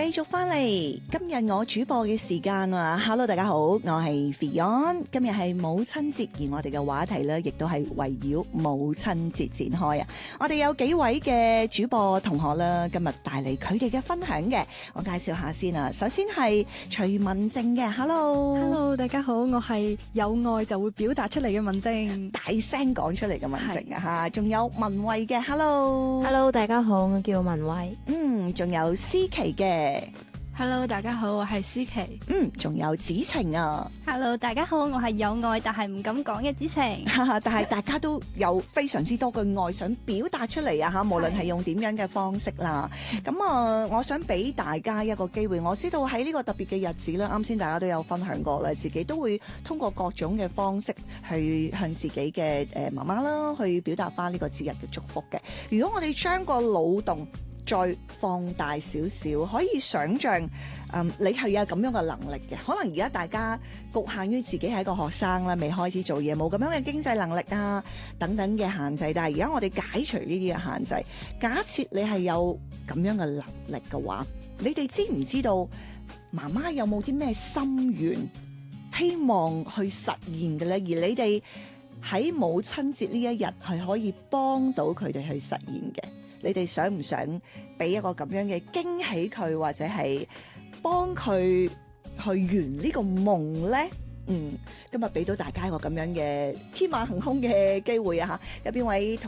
繼續翻嚟，今日我主播嘅時間啊 ，Hello 大家好，我係 Fion， 今日係母親節，而我哋嘅話題咧，亦都係圍繞母親節展開啊！我哋有幾位嘅主播同學啦，今日帶嚟佢哋嘅分享嘅，我介紹下先啊。首先係徐文靜嘅 ，Hello， 大家好，我係有愛就會表達出嚟嘅文靜， 大聲講出嚟嘅文靜啊吓，仲有文慧嘅 ，Hello， 大家好，我叫文慧， 仲有思琪嘅。 Hello， 大家好，我係思琪。 仲有子晴啊。 Hello， 大家好，我係有愛但係唔敢講嘅子晴。 但係大家都有非常之多嘅愛想表達出嚟啊！嚇，無論係用點樣嘅方式啦。咁我想俾大家一個機會。我知道喺呢個特別嘅日子啦，啱先大家都有分享過啦，自己都會通過各種嘅方式去向自己嘅媽媽啦，去表達翻呢個節日嘅祝福嘅。如果我哋將個腦洞再放大少少，可以想像，你係有咁樣嘅能力嘅。可能而家大家局限於自己係一個學生啦，未開始做嘢，冇咁樣嘅經濟能力啊，等等嘅限制。但係而家我哋解除呢啲嘅限制，假設你係有咁樣嘅能力嘅話，你哋知唔知道媽媽有冇啲咩心願希望去實現嘅咧？而你哋喺母親節呢一日係可以幫到佢哋去實現嘅？你哋想唔想俾一個咁樣嘅驚喜佢，或者係幫佢去圓呢個夢咧？今日俾到大家一個咁樣嘅天馬行空嘅機會啊！嚇，有邊位同